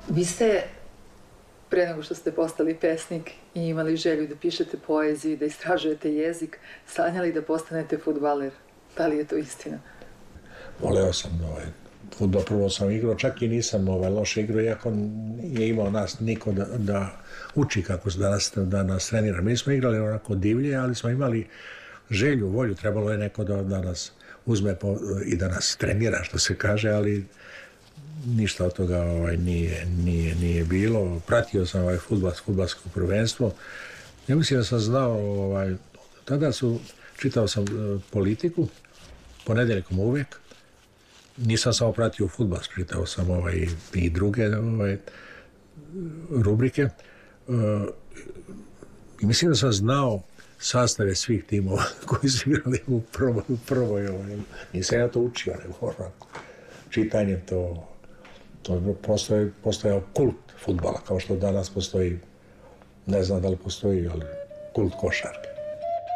Vi ste, pre nego što ste postali pesnik i imali želju da pišete poeziju, da istražujete jezik, sanjali da postanete fudbaler. Da li je to istina? Voleo sam fudbal, prvo sam igrao, čak i nisam loše igrao, iako je imao nas niko da uči kako da nas trenira. Mi smo igrali onako divlje, ali smo imali želju, volju, trebalo je neko da nas uzme i da nas trenira, što se kaže, ali ništa od toga nije bilo. Pratio sam fudbalsko prvenstvo. Ja mislim da sam znao, tada čitao sam Politiku, ponedeljkom uvijek. Nisam samo pratio fudbal, čitao sam i druge rubrike. I mislim da sam znao sastave svih timova koji su igrali u prvoj. Nisam ja to učio, nego čitanjem to postojao kult fudbala, kao što danas postoji, ne znam da li postoji, ali kult košarke.